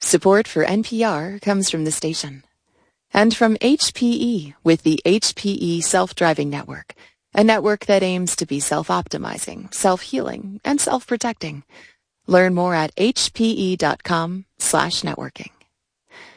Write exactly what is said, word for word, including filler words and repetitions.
Support for N P R comes from the station. And from H P E with the H P E Self-Driving Network, a network that aims to be self-optimizing, self-healing, and self-protecting. Learn more at hpe.com slash networking.